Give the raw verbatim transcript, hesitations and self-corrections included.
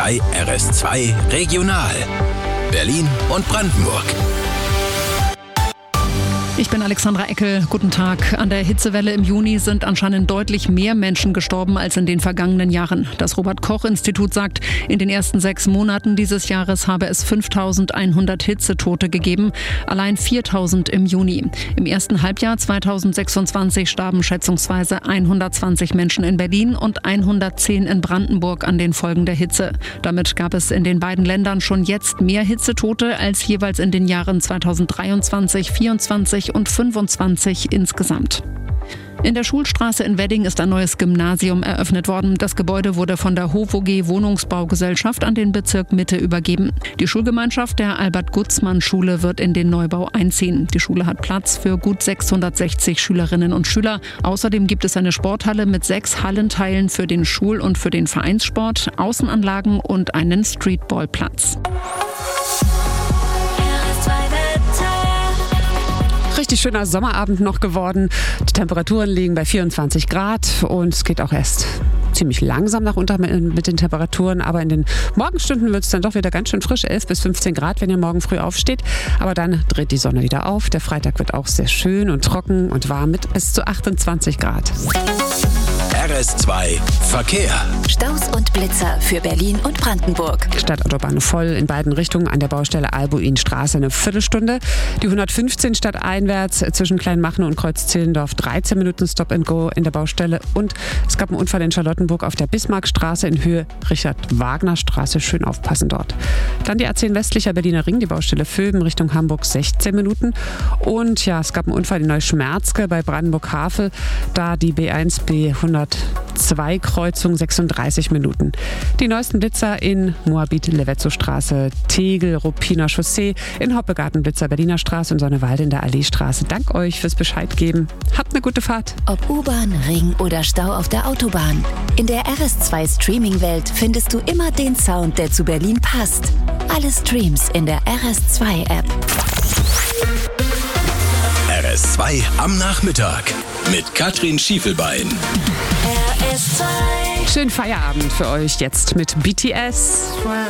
drei R S zwei Regional. Berlin und Brandenburg. Ich bin Alexandra Eckel. Guten Tag. An der Hitzewelle im Juni sind anscheinend deutlich mehr Menschen gestorben als in den vergangenen Jahren. Das Robert-Koch-Institut sagt, in den ersten sechs Monaten dieses Jahres habe es fünftausendeinhundert Hitzetote gegeben, allein viertausend im Juni. Im ersten Halbjahr zweitausendsechsundzwanzig starben schätzungsweise hundertzwanzig Menschen in Berlin und hundertzehn in Brandenburg an den Folgen der Hitze. Damit gab es in den beiden Ländern schon jetzt mehr Hitzetote als jeweils in den Jahren zweitausenddreiundzwanzig, vierundzwanzig und fünfundzwanzig insgesamt. In der Schulstraße in Wedding ist ein neues Gymnasium eröffnet worden. Das Gebäude wurde von der HOVOG Wohnungsbaugesellschaft an den Bezirk Mitte übergeben. Die Schulgemeinschaft der Albert-Gutzmann-Schule wird in den Neubau einziehen. Die Schule hat Platz für gut sechshundertsechzig Schülerinnen und Schüler. Außerdem gibt es eine Sporthalle mit sechs Hallenteilen für den Schul- und für den Vereinssport, Außenanlagen und einen Streetballplatz. Richtig schöner Sommerabend noch geworden. Die Temperaturen liegen bei vierundzwanzig Grad und es geht auch erst ziemlich langsam nach unten mit den Temperaturen. Aber in den Morgenstunden wird es dann doch wieder ganz schön frisch, elf bis fünfzehn Grad, wenn ihr morgen früh aufsteht. Aber dann dreht die Sonne wieder auf. Der Freitag wird auch sehr schön und trocken und warm mit bis zu achtundzwanzig Grad. R S zwei Verkehr. Staus und Blitzer für Berlin und Brandenburg. Stadtautobahn voll in beiden Richtungen an der Baustelle Albuinstraße eine Viertelstunde. Die hundertfünfzehn stadteinwärts zwischen Kleinmachnow und Kreuz-Zehlendorf dreizehn Minuten Stop and Go in der Baustelle. Und es gab einen Unfall in Charlottenburg auf der Bismarckstraße in Höhe Richard-Wagner-Straße. Schön aufpassen dort. Dann die A zehn westlicher Berliner Ring, die Baustelle Vöben Richtung Hamburg sechzehn Minuten. Und ja, es gab einen Unfall in Neuschmerzke bei Brandenburg-Havel. Da die B eins B hundertzwei Kreuzung sechsunddreißig Minuten. Die neuesten Blitzer in Moabit-Levetzow-Straße, Tegel, Ruppiner Chaussee, in Hoppegarten Blitzer Berliner Straße und Sonnewalde in der Alleestraße. Dank euch fürs Bescheid geben. Habt eine gute Fahrt. Ob U-Bahn, Ring oder Stau auf der Autobahn. In der R S zwei Streaming-Welt findest du immer den Sound, der zu Berlin passt. Alle Streams in der R S zwei App. R S zwei am Nachmittag mit Katrin Schiefelbein. R S zwei. Schönen Feierabend für euch jetzt mit B T S.